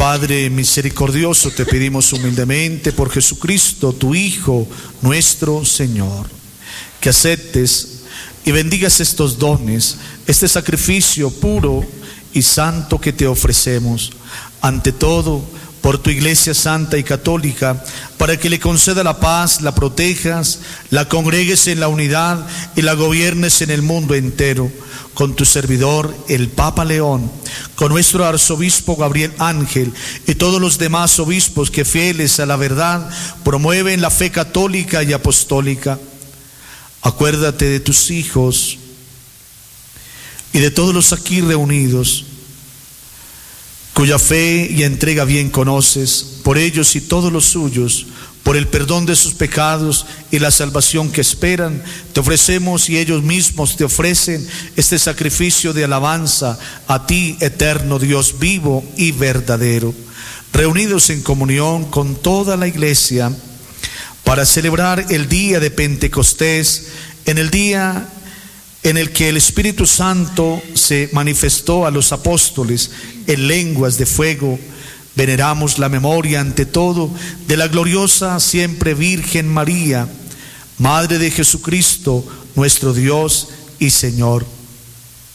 Padre misericordioso, te pedimos humildemente por Jesucristo, tu Hijo, nuestro Señor, que aceptes y bendigas estos dones, este sacrificio puro y santo que te ofrecemos, ante todo por tu Iglesia Santa y Católica, para que le conceda la paz, la protejas, la congregues en la unidad y la gobiernes en el mundo entero, con tu servidor, el Papa León, con nuestro arzobispo Gabriel Ángel y todos los demás obispos que, fieles a la verdad, promueven la fe católica y apostólica. Acuérdate de tus hijos y de todos los aquí reunidos, cuya fe y entrega bien conoces, por ellos y todos los suyos, por el perdón de sus pecados y la salvación que esperan, te ofrecemos y ellos mismos te ofrecen este sacrificio de alabanza a ti, eterno Dios vivo y verdadero, reunidos en comunión con toda la Iglesia para celebrar el día de Pentecostés, en el día en el que el Espíritu Santo se manifestó a los apóstoles en lenguas de fuego. Veneramos la memoria ante todo de la gloriosa siempre Virgen María, Madre de Jesucristo, nuestro Dios y Señor.